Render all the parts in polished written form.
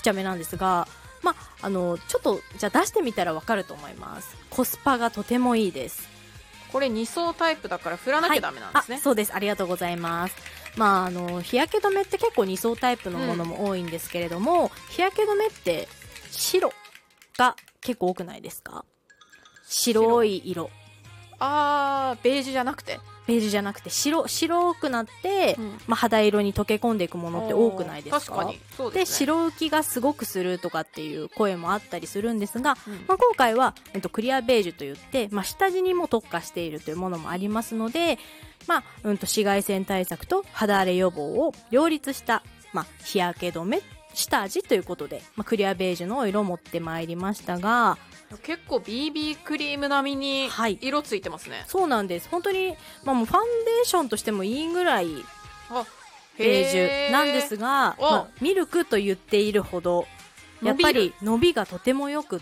ちゃめなんですが、ちょっとじゃあ出してみたらわかると思います。コスパがとてもいいです。 これ2層タイプだから振らなきゃダメなんですね。 そうです。ありがとうございます。日焼け止めって結構2層タイプのものも多いんですけれども、日焼け止めって白が結構多くないですか？白い色。 ベージュじゃなくて白くなって、肌色に溶け込んでいくものって多くないですか？ 確かにそうですね。 で、白浮きがすごくするとかっていう声もあったりするんですが、今回は、クリアベージュといって、下地にも特化しているというものもありますので、紫外線対策と肌荒れ予防を両立した、日焼け止め下味ということで、クリアベージュの色を持ってまいりましたが、 結構 BB クリーム並みに色ついてますね。 そうなんです。本当に、もうファンデーションとしてもいいぐらいベージュなんですが、ミルクと言っているほどやっぱり伸びがとてもよくって、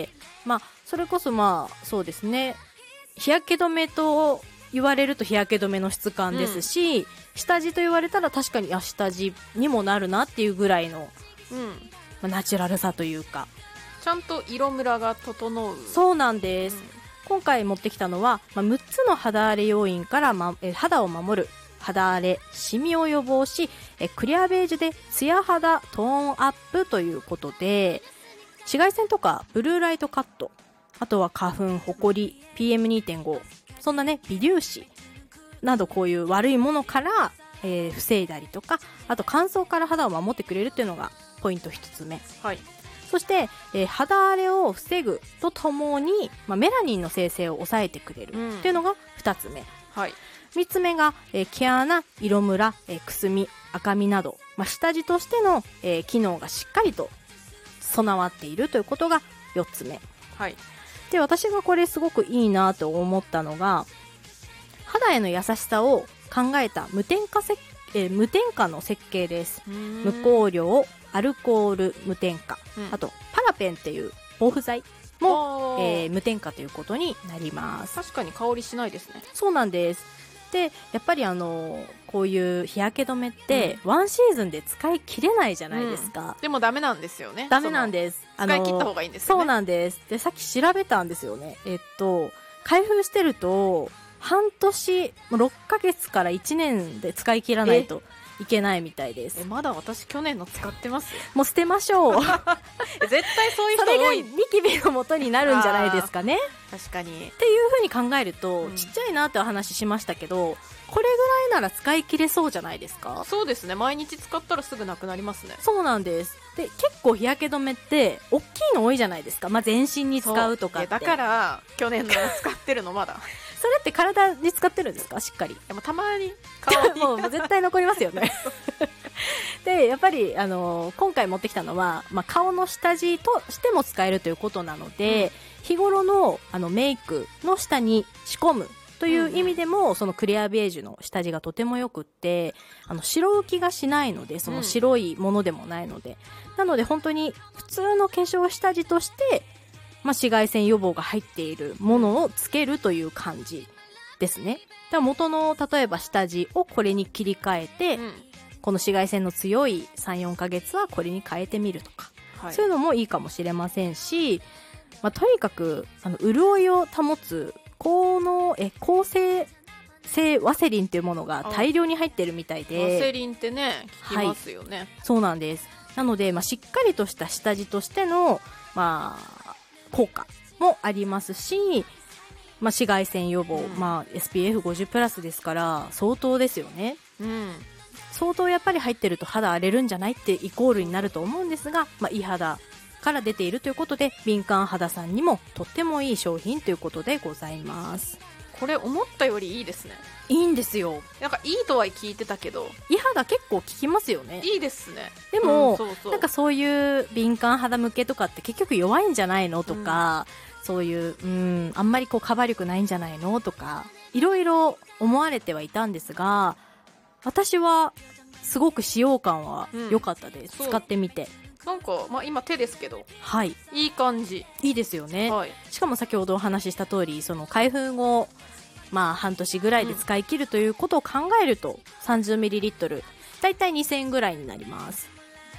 それこそそうですね、日焼け止めと言われると日焼け止めの質感ですし、下地と言われたら確かに下地にもなるなっていうぐらいの、ナチュラルさというか、 ちゃんと色ムラが整う。 そうなんです。今回持ってきたのは、6つの肌荒れ要因から、肌を守る肌荒れシミを予防し、クリアベージュでツヤ肌トーンアップということで、紫外線とかブルーライトカット、あとは花粉、ホコリ、PM2.5、そんなね、微粒子などこういう悪いものから、防いだりとか、あと乾燥から肌を守ってくれるっていうのがポイント1つ目。そして、肌荒れを防ぐとともに、メラニンの生成を抑えてくれるっていうのが2つ目。3つ目が、毛穴、色ムラ、くすみ、赤みなど、下地としての、機能がしっかりと備わっているということが4つ目。で、私がこれすごくいいなと思ったのが、肌への優しさを考えた無添加の設計です。無香料、アルコール無添加、あとパラペンっていう防腐剤も、無添加ということになります。 確かに香りしないですね。 そうなんです。で、やっぱりこういう日焼け止めって、ワンシーズンで使い切れないじゃないですか。 でもダメなんですよね。 ダメなんです。 使い切った方がいいんですよね。 そうなんです。で、さっき調べたんですよね。開封してると半年、6ヶ月から1年で使い切らないといけないみたいです。 まだ私去年の使ってますよ。 もう捨てましょう。 絶対そういう人多い。 それがニキビの元になるんじゃないですかね。 確かに。 っていう風に考えると、ちっちゃいなってお話しましたけど、これぐらいなら使い切れそうじゃないですか？ そうですね。毎日使ったらすぐなくなりますね。 そうなんです。で、結構日焼け止めって大きいの多いじゃないですか。全身に使うとかって。 だから去年の使ってるのまだ。 それって体に使ってるんですか？しっかり。 でもたまに顔にもう絶対残りますよね。で、やっぱり今回持ってきたのは、顔の下地としても使えるということなので、日頃のメイクの下に仕込むという意味でも、そのクリアベージュの下地がとてもよくって、白浮きがしないので、その白いものでもないので、なので本当に普通の化粧下地として紫外線予防が入っているものをつけるという感じですね。だから元の例えば下地をこれに切り替えて、この紫外線の強い 3,4 ヶ月はこれに変えてみるとか、そういうのもいいかもしれませんし、とにかく潤いを保つ抗生性ワセリンっていうものが大量に入ってるみたいで、 ワセリンってね、聞きますよね。 そうなんです。なので、しっかりとした下地としての効果もありますし、紫外線予防、SPF50 プラスですから相当ですよね。相当やっぱり入ってると肌荒れるんじゃないってイコールになると思うんですが、いい肌から出ているということで、敏感肌さんにもとってもいい商品ということでございます。 これ思ったよりいいですね。 いいんですよ。 なんかいいとは聞いてたけど、 いい肌結構効きますよね。 いいですね。 でも、なんかそういう敏感肌向けとかって結局弱いんじゃないのとか、そういうあんまりカバー力ないんじゃないのとか、いろいろ思われてはいたんですが、私はすごく使用感は良かったです。使ってみて。 なんか、今手ですけど、いい感じ。 いいですよね。しかも先ほどお話しした通り、その開封後半年ぐらいで使い切るということを考えると、30ml だいたい2000円ぐらいになります。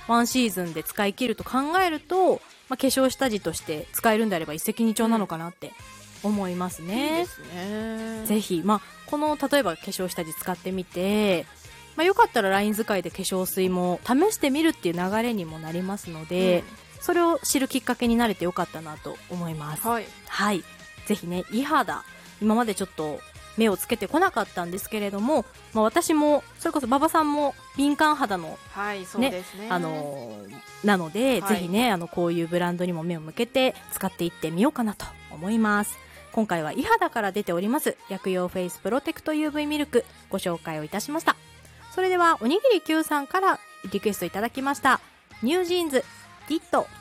ワンシーズンで使い切ると考えると、化粧下地として使えるんであれば一石二鳥なのかなって思いますね。 いいですね。 ぜひ、この例えば化粧下地使ってみて、よかったらライン使いで化粧水も試してみるっていう流れにもなりますので、それを知るきっかけになれてよかったなと思います。 はい、 はい、ぜひね、イ肌今までちょっと目をつけてこなかったんですけれども、私もそれこそ馬場さんも敏感肌の、 そうですね、 なので、ぜひねこういうブランドにも目を向けて使っていってみようかなと思います。今回はイ肌から出ております薬用フェイスプロテクト UV ミルクご紹介をいたしました。それではおにぎり Q さんからリクエストいただきましたニュージーンズディット